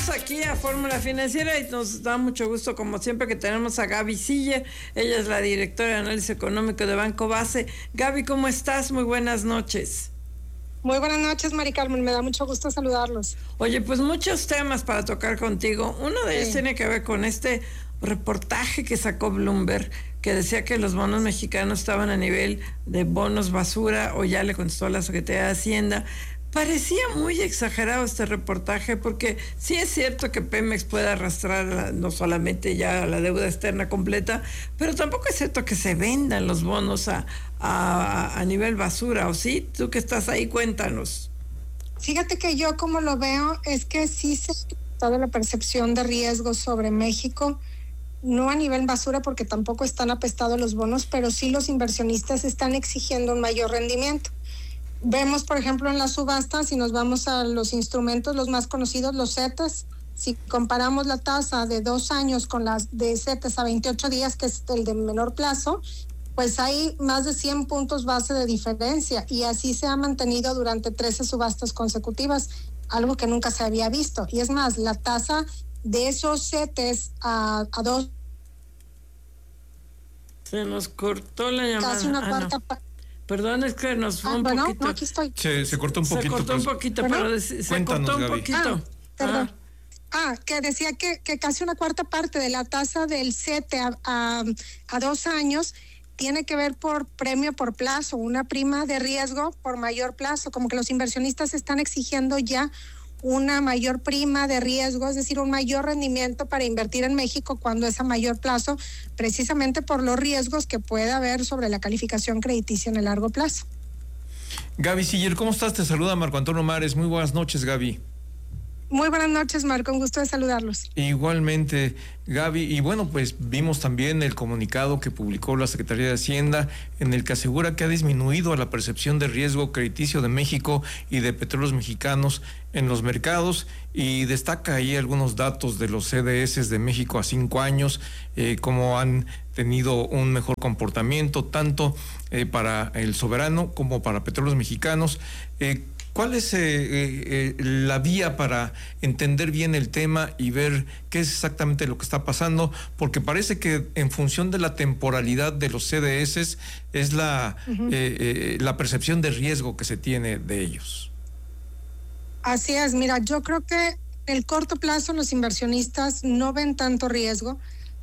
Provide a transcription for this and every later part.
Regresamos aquí a Fórmula Financiera y nos da mucho gusto, como siempre, que tenemos a Gaby Siller. Ella es la directora de análisis económico de Banco Base. Gaby, ¿cómo estás? Muy buenas noches. Muy buenas noches, Mari Carmen, me da mucho gusto saludarlos. Oye, pues muchos temas para tocar contigo. Uno de ellos tiene que ver con este reportaje que sacó Bloomberg, que decía que los bonos mexicanos estaban a nivel de bonos basura, o ya le contestó la Secretaría de Hacienda. Parecía muy exagerado este reportaje, porque sí es cierto que Pemex puede arrastrar no solamente ya la deuda externa completa, pero tampoco es cierto que se vendan los bonos a nivel basura, ¿o sí? Tú que estás ahí, cuéntanos. Fíjate que yo como lo veo es que sí se ha toda la percepción de riesgo sobre México, no a nivel basura porque tampoco están apestados los bonos, pero sí los inversionistas están exigiendo un mayor rendimiento. Vemos, por ejemplo, en las subastas, si nos vamos a los instrumentos, los más conocidos, los CETES, si comparamos la tasa de 2 años con las de CETES a 28 días, que es el de menor plazo, pues hay más de 100 puntos base de diferencia, y así se ha mantenido durante 13 subastas consecutivas, algo que nunca se había visto. Y es más, la tasa de esos CETES a 2... Se nos cortó la llamada. Casi una cuarta... Perdón, es que nos fue un poquito. No, aquí estoy. Se cortó un poquito. Se cortó un poquito, ¿bueno? pero se cortó un poquito. Perdón. Que decía que casi una cuarta parte de la tasa del CETE a 2 años tiene que ver por premio por plazo, una prima de riesgo por mayor plazo, como que los inversionistas están exigiendo ya una mayor prima de riesgo, es decir, un mayor rendimiento para invertir en México cuando es a mayor plazo, precisamente por los riesgos que puede haber sobre la calificación crediticia en el largo plazo. Gaby Siller, ¿cómo estás? Te saluda Marco Antonio Mares. Muy buenas noches, Gaby. Muy buenas noches, Marco, un gusto de saludarlos. Igualmente, Gaby, y bueno, pues vimos también el comunicado que publicó la Secretaría de Hacienda, en el que asegura que ha disminuido la percepción de riesgo crediticio de México y de petróleos mexicanos en los mercados, y destaca ahí algunos datos de los CDS de México a 5 años, cómo han tenido un mejor comportamiento, tanto para el soberano como para petróleos mexicanos. ¿Cuál es la vía para entender bien el tema y ver qué es exactamente lo que está pasando? Porque parece que en función de la temporalidad de los CDS es la percepción de riesgo que se tiene de ellos. Así es, mira, yo creo que en el corto plazo los inversionistas no ven tanto riesgo.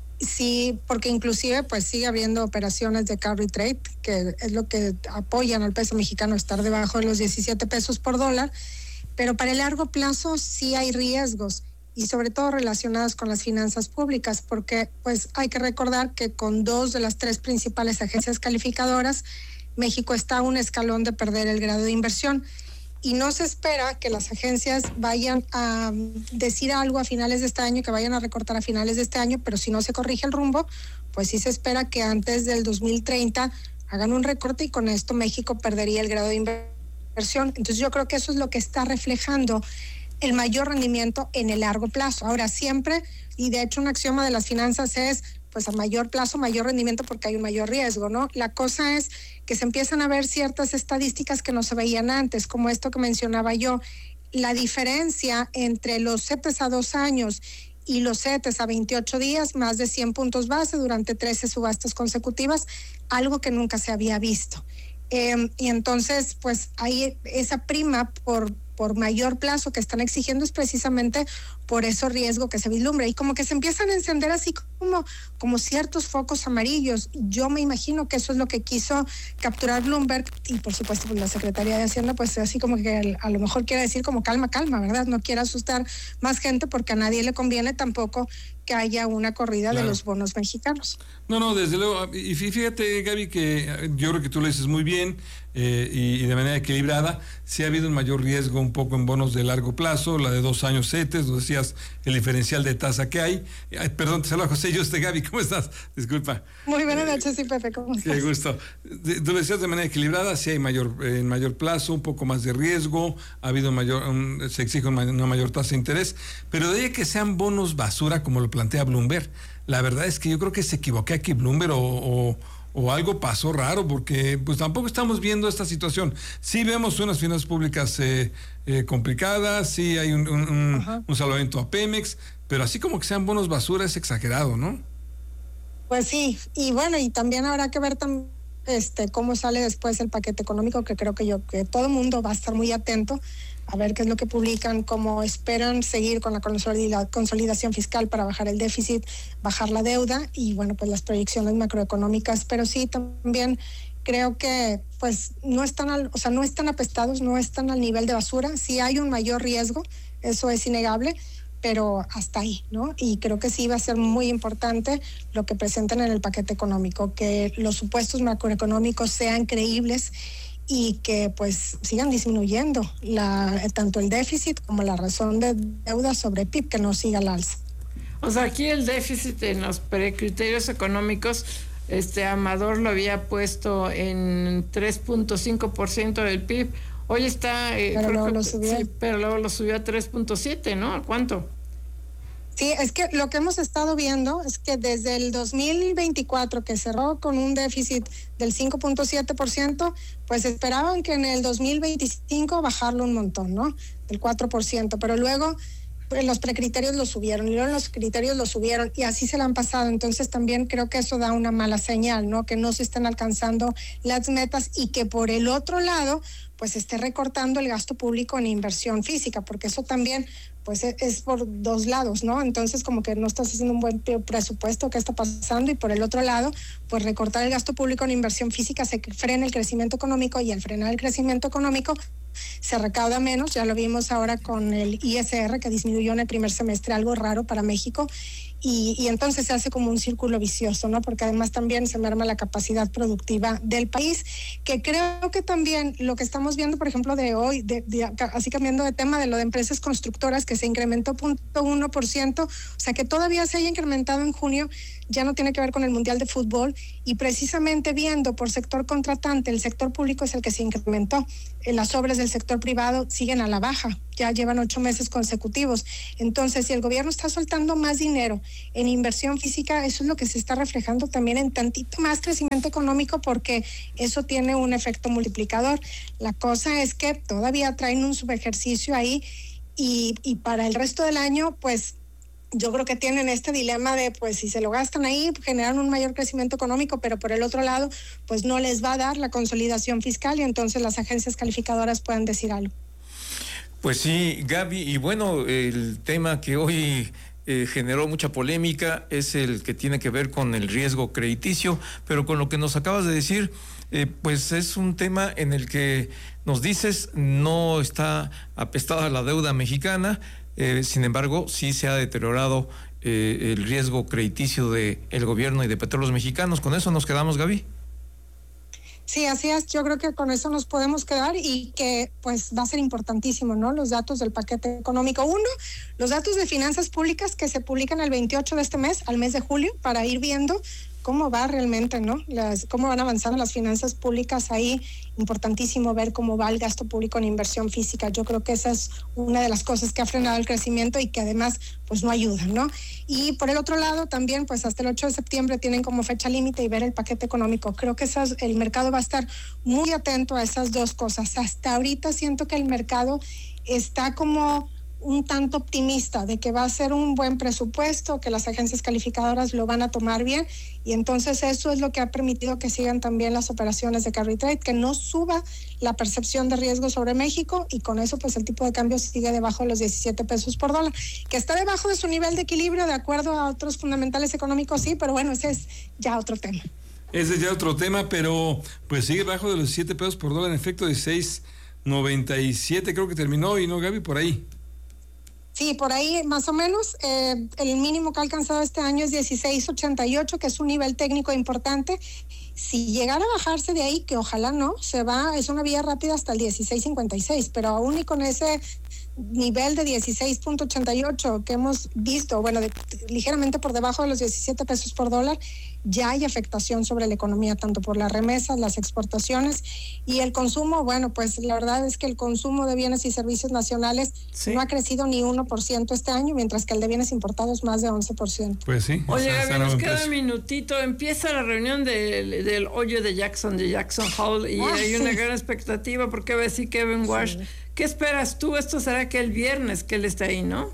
Sí, porque inclusive pues sigue habiendo operaciones de carry trade, que es lo que apoyan al peso mexicano estar debajo de los 17 pesos por dólar, pero para el largo plazo sí hay riesgos, y sobre todo relacionados con las finanzas públicas, porque pues hay que recordar que con 2 de las 3 principales agencias calificadoras, México está a un escalón de perder el grado de inversión. Y no se espera que las agencias vayan a decir algo a finales de este año, que vayan a recortar a finales de este año, pero si no se corrige el rumbo, pues sí se espera que antes del 2030 hagan un recorte, y con esto México perdería el grado de inversión. Entonces yo creo que eso es lo que está reflejando el mayor rendimiento en el largo plazo. Ahora siempre, y de hecho un axioma de las finanzas es, pues a mayor plazo, mayor rendimiento, porque hay un mayor riesgo, ¿no? La cosa es que se empiezan a ver ciertas estadísticas que no se veían antes, como esto que mencionaba yo, la diferencia entre los CETES a 2 años y los CETES a 28 días, más de 100 puntos base durante 13 subastas consecutivas, algo que nunca se había visto. Y entonces, pues hay esa prima por mayor plazo que están exigiendo, es precisamente por ese riesgo que se vislumbra, y como que se empiezan a encender así como ciertos focos amarillos. Yo me imagino que eso es lo que quiso capturar Bloomberg, y por supuesto pues la Secretaría de Hacienda pues así como que a lo mejor quiere decir como calma, ¿verdad? No quiere asustar más gente, porque a nadie le conviene tampoco que haya una corrida de los bonos mexicanos. No, desde luego. Y fíjate, Gaby, que yo creo que tú lo dices muy bien, y de manera equilibrada. Sí ha habido un mayor riesgo un poco en bonos de largo plazo, la de 2 años CETES, lo decías, el diferencial de tasa que hay. Perdón, te saludo, José, yo Gaby, ¿cómo estás? Disculpa. Muy buenas noches, sí, Pepe, ¿cómo estás? Qué gusto. Tú lo decías de manera equilibrada, sí hay en mayor plazo, un poco más de riesgo, ha habido se exige una mayor tasa de interés, pero de ahí que sean bonos basura, como lo plantea Bloomberg, la verdad es que yo creo que se equivoqué aquí Bloomberg, o o algo pasó raro, porque pues tampoco estamos viendo esta situación. Sí vemos unas finanzas públicas complicadas, sí hay un salvamento a Pemex, pero así como que sean bonos basura es exagerado, ¿no? Pues sí, y bueno, y también habrá que ver cómo sale después el paquete económico, que creo que todo el mundo va a estar muy atento a ver qué es lo que publican, cómo esperan seguir con la consolidación fiscal para bajar el déficit, bajar la deuda y bueno, pues las proyecciones macroeconómicas, pero sí también creo que pues no están apestados, no están al nivel de basura, sí hay un mayor riesgo, eso es innegable, pero hasta ahí, ¿no? Y creo que sí va a ser muy importante lo que presentan en el paquete económico, que los supuestos macroeconómicos sean creíbles y que pues sigan disminuyendo tanto el déficit como la razón de deuda sobre PIB, que no siga al alza. O sea, aquí el déficit en los precriterios económicos, Amador lo había puesto en 3.5% del PIB. Hoy está, pero luego lo subió. Sí, pero luego lo subió a 3.7, ¿no? ¿A cuánto? Sí, es que lo que hemos estado viendo es que desde el 2024, que cerró con un déficit del 5.7%, pues esperaban que en el 2025 bajarlo un montón, ¿no? Del 4%, pero luego los precriterios lo subieron y luego los criterios lo subieron y así se la han pasado. Entonces también creo que eso da una mala señal, ¿no? Que no se están alcanzando las metas y que por el otro lado pues esté recortando el gasto público en inversión física, porque eso también pues es por dos lados, ¿no? Entonces como que no estás haciendo un buen presupuesto, ¿qué está pasando? Y por el otro lado, pues recortar el gasto público en inversión física se frena el crecimiento económico y al frenar el crecimiento económico se recauda menos, ya lo vimos ahora con el ISR que disminuyó en el primer semestre, algo raro para México, y entonces se hace como un círculo vicioso, ¿no? Porque además también se merma la capacidad productiva del país, que creo que también lo que estamos viendo, por ejemplo, de hoy, así cambiando de tema, de lo de empresas constructoras, que se incrementó 0.1%, o sea que todavía se haya incrementado en junio, ya no tiene que ver con el Mundial de Fútbol, y precisamente viendo por sector contratante, el sector público es el que se incrementó, las obras del sector privado siguen a la baja, ya llevan 8 meses consecutivos. Entonces, si el gobierno está soltando más dinero en inversión física, eso es lo que se está reflejando también en tantito más crecimiento económico, porque eso tiene un efecto multiplicador. La cosa es que todavía traen un subejercicio ahí y para el resto del año, pues yo creo que tienen este dilema de, pues, si se lo gastan ahí, generan un mayor crecimiento económico, pero por el otro lado, pues no les va a dar la consolidación fiscal y entonces las agencias calificadoras pueden decir algo. Pues sí, Gaby, y bueno, el tema que hoy generó mucha polémica es el que tiene que ver con el riesgo crediticio, pero con lo que nos acabas de decir, pues es un tema en el que nos dices no está apestada la deuda mexicana, sin embargo, sí se ha deteriorado el riesgo crediticio del gobierno y de Petróleos Mexicanos. ¿Con eso nos quedamos, Gaby? Sí, así es. Yo creo que con eso nos podemos quedar y que pues va a ser importantísimo, ¿no? Los datos del paquete económico. Uno, los datos de finanzas públicas que se publican el 28 de este mes, al mes de julio, para ir viendo cómo va realmente, ¿no? Cómo van avanzando las finanzas públicas ahí. Importantísimo ver cómo va el gasto público en inversión física. Yo creo que esa es una de las cosas que ha frenado el crecimiento y que además pues no ayuda, ¿no? Y por el otro lado también pues hasta el 8 de septiembre tienen como fecha límite y ver el paquete económico. Creo que el mercado va a estar muy atento a esas dos cosas. Hasta ahorita siento que el mercado está como un tanto optimista de que va a ser un buen presupuesto, que las agencias calificadoras lo van a tomar bien y entonces eso es lo que ha permitido que sigan también las operaciones de carry trade, que no suba la percepción de riesgo sobre México y con eso pues el tipo de cambio sigue debajo de los 17 pesos por dólar, que está debajo de su nivel de equilibrio de acuerdo a otros fundamentales económicos, sí, pero bueno, ese es ya otro tema. Ese es ya otro tema, pero pues sigue debajo de los 17 pesos por dólar, en efecto de 6.97 creo que terminó y no, Gaby, por ahí. Sí, por ahí más o menos. El mínimo que ha alcanzado este año es 16.88, que es un nivel técnico importante. Si llegara a bajarse de ahí, que ojalá no, es una vía rápida hasta el 16.56, pero aún y con ese nivel de 16.88 que hemos visto, bueno, ligeramente por debajo de los 17 pesos por dólar, ya hay afectación sobre la economía, tanto por las remesas, las exportaciones y el consumo. Bueno, pues la verdad es que el consumo de bienes y servicios nacionales no ha crecido ni 1% este año, mientras que el de bienes importados más de 11%. Pues sí. Oye, Gaby, nos queda un minutito. Empieza la reunión del hoyo de Jackson Hole, y hay una gran expectativa porque va a decir Kevin Walsh. Sí. ¿Qué esperas tú? Esto será que el viernes que él esté ahí, ¿no?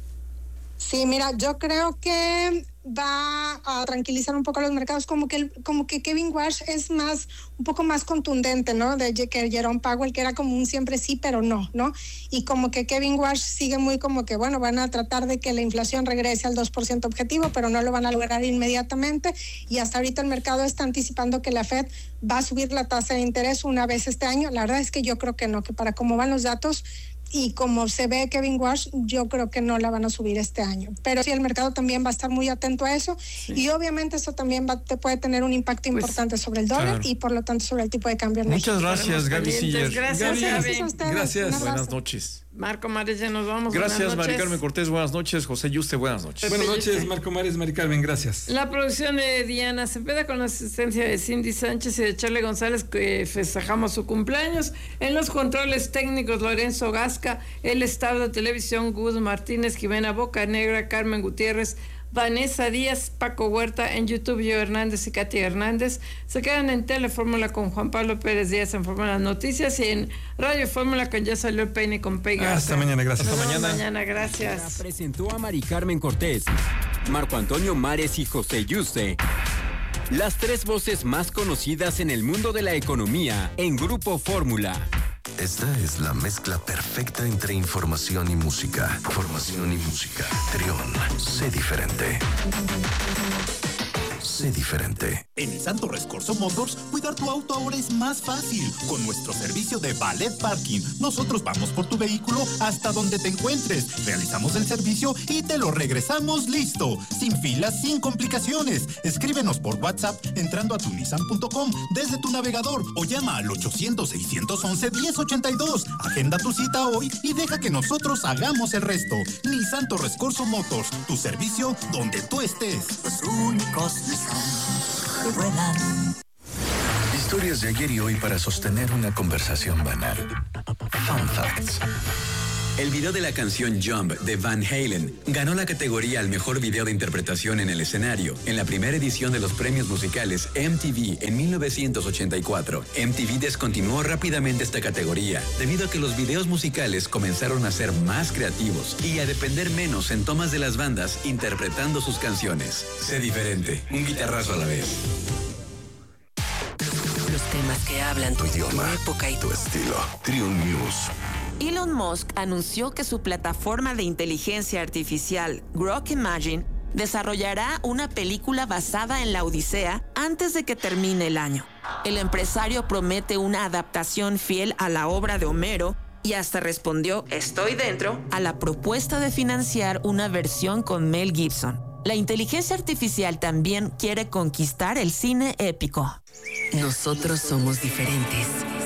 Sí, mira, yo creo que va a tranquilizar un poco los mercados, como que Kevin Walsh es un poco más contundente, ¿no? De que Jerome Powell, que era como un siempre sí, pero no, ¿no? Y como que Kevin Walsh sigue muy como que, bueno, van a tratar de que la inflación regrese al 2% objetivo, pero no lo van a lograr inmediatamente, y hasta ahorita el mercado está anticipando que la Fed va a subir la tasa de interés una vez este año. La verdad es que yo creo que no, que para cómo van los datos y como se ve Kevin Walsh, yo creo que no la van a subir este año. Pero sí, el mercado también va a estar muy atento a eso, y obviamente eso también te puede tener un impacto importante sobre el dólar, y por lo tanto sobre el tipo de cambio en México. Muchas gracias, Gaby Siller. Gracias, Gaby. A ustedes. Gracias. Buenas noches. Marco Mares, ya nos vamos. Gracias, Mari Carmen Cortés, buenas noches. José Yuste, buenas noches. Buenas noches, Marco Mares, Mari Carmen, gracias. La producción de Diana Cepeda con la asistencia de Cindy Sánchez y de Charlie González, que festejamos su cumpleaños. En los controles técnicos, Lorenzo Gasca. El estado de televisión, Gus Martínez, Jimena Bocanegra, Carmen Gutiérrez, Vanessa Díaz, Paco Huerta. En YouTube, Yo Hernández y Katy Hernández. Se quedan en Telefórmula con Juan Pablo Pérez Díaz en Fórmula Noticias, y en Radio Fórmula con Ya Salió el Peine con Pega. Hasta mañana, gracias. Hasta mañana, gracias. Presentó a Mari Carmen Cortés, Marco Antonio Mares y José Yuste, las tres voces más conocidas en el mundo de la economía en Grupo Fórmula. Esta es la mezcla perfecta entre información y música. Formación y música. Trión. Sé diferente. Sé diferente. En Nissan Torres Corso Motors, cuidar tu auto ahora es más fácil. Con nuestro servicio de valet parking, nosotros vamos por tu vehículo hasta donde te encuentres. Realizamos el servicio y te lo regresamos listo. Sin filas, sin complicaciones. Escríbenos por WhatsApp entrando a tunissan.com desde tu navegador o llama al 800-611-1082. Agenda tu cita hoy y deja que nosotros hagamos el resto. Nissan Torres Corso Motors, tu servicio donde tú estés. Los únicos Nissan que vuelan. Historias de ayer y hoy para sostener una conversación banal. Fun Facts. El video de la canción Jump de Van Halen ganó la categoría al mejor video de interpretación en el escenario en la primera edición de los premios musicales MTV en 1984. MTV descontinuó rápidamente esta categoría debido a que los videos musicales comenzaron a ser más creativos y a depender menos en tomas de las bandas interpretando sus canciones. Sé diferente, un guitarrazo a la vez. Los temas que hablan Tu idioma, tu época y tu estilo. Triun News. Elon Musk anunció que su plataforma de inteligencia artificial, Grok Imagine, desarrollará una película basada en la Odisea antes de que termine el año. El empresario promete una adaptación fiel a la obra de Homero y hasta respondió, estoy dentro, a la propuesta de financiar una versión con Mel Gibson. La inteligencia artificial también quiere conquistar el cine épico. Nosotros somos diferentes.